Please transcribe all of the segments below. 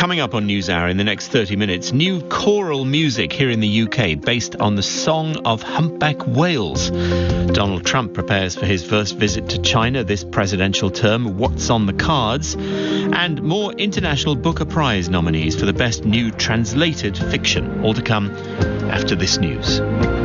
Coming up on NewsHour in the next 30 minutes, new choral music here in the UK based on the song of humpback whales. Donald Trump prepares for his first visit to China this presidential term. What's on the cards? And more International Booker Prize nominees for the best new translated fiction. All to come after this news.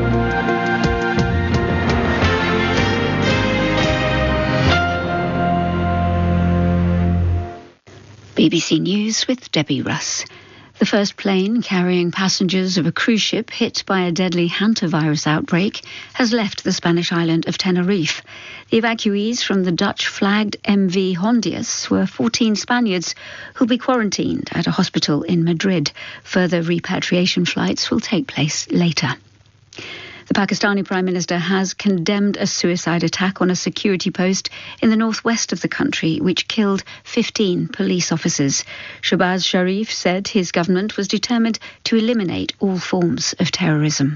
BBC News with Debbie Russ. The first plane carrying passengers of a cruise ship hit by a deadly hantavirus outbreak has left the Spanish island of Tenerife. The evacuees from the Dutch-flagged MV Hondius were 14 Spaniards who'll be quarantined at a hospital in Madrid. Further repatriation flights will take place later. The Pakistani Prime Minister has condemned a suicide attack on a security post in the northwest of the country, which killed 15 police officers. Shehbaz Sharif said his government was determined to eliminate all forms of terrorism.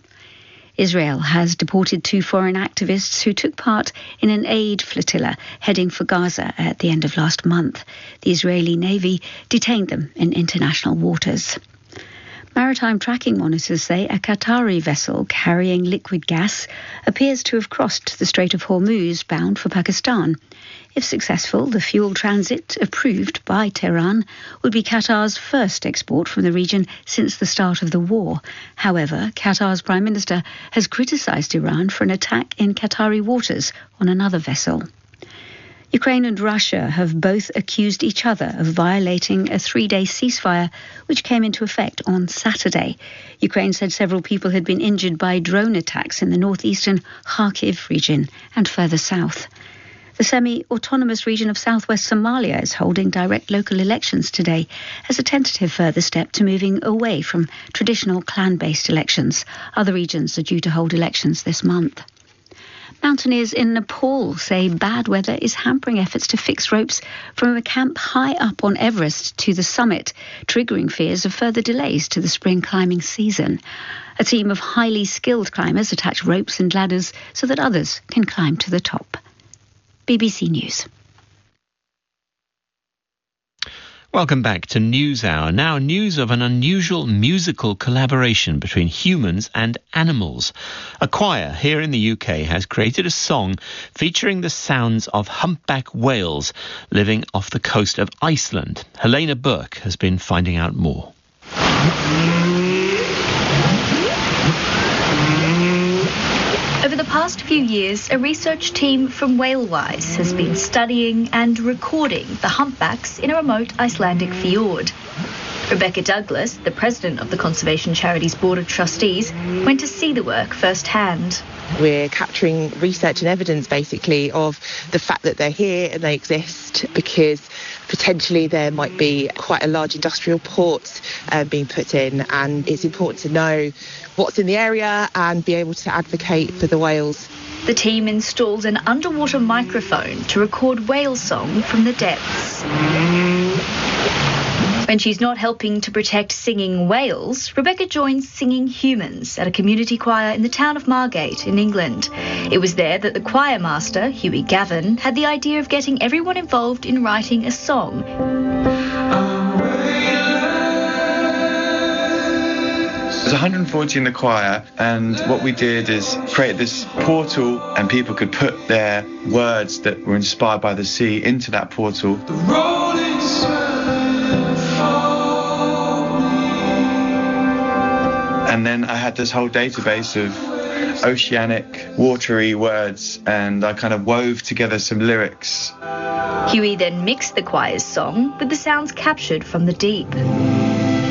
Israel has deported 2 foreign activists who took part in an aid flotilla heading for Gaza at the end of last month. The Israeli Navy detained them in international waters. Maritime tracking monitors say a Qatari vessel carrying liquid gas appears to have crossed the Strait of Hormuz bound for Pakistan. If successful, the fuel transit approved by Tehran would be Qatar's first export from the region since the start of the war. However, Qatar's Prime Minister has criticised Iran for an attack in Qatari waters on another vessel. Ukraine and Russia have both accused each other of violating a 3-day ceasefire which came into effect on Saturday. Ukraine said several people had been injured by drone attacks in the northeastern Kharkiv region and further south. The semi-autonomous region of southwest Somalia is holding direct local elections today as a tentative further step to moving away from traditional clan-based elections. Other regions are due to hold elections this month. Mountaineers in Nepal say bad weather is hampering efforts to fix ropes from a camp high up on Everest to the summit, triggering fears of further delays to the spring climbing season. A team of highly skilled climbers attach ropes and ladders so that others can climb to the top. BBC News. Welcome back to NewsHour. Now, news of an unusual musical collaboration between humans and animals. A choir here in the UK has created a song featuring the sounds of humpback whales living off the coast of Iceland. Helena Burke has been finding out more. Over the past few years, a research team from Whalewise has been studying and recording the humpbacks in a remote Icelandic fjord. Rebecca Douglas, the president of the Conservation Charities Board of Trustees, went to see the work firsthand. We're capturing research and evidence, basically, of the fact that they're here and they exist because potentially there might be quite a large industrial port being put in, and it's important to know what's in the area and be able to advocate for the whales. The team installed an underwater microphone to record whale song from the depths. When she's not helping to protect singing whales, Rebecca joins singing humans at a community choir in the town of Margate in England. It was there that the choir master, Hughie Gavin, had the idea of getting everyone involved in writing a song. There's 140 in the choir, and what we did is create this portal, and people could put their words that were inspired by the sea into that portal. And then I had this whole database of oceanic, watery words, and I kind of wove together some lyrics. Hughie then mixed the choir's song with the sounds captured from the deep.